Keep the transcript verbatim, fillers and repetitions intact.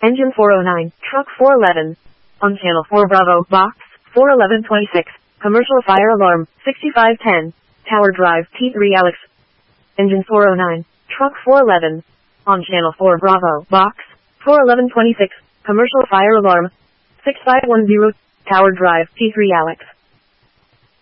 Engine four oh nine, Truck four eleven. On Channel four Bravo, Box, four eleven twenty-six. Commercial Fire Alarm, sixty-five ten. Tower Drive, T three Alex. Engine four oh nine, Truck four eleven. On Channel four Bravo, Box, four eleven twenty-six. Commercial Fire Alarm, six five one zero. Tower Drive, T three Alex.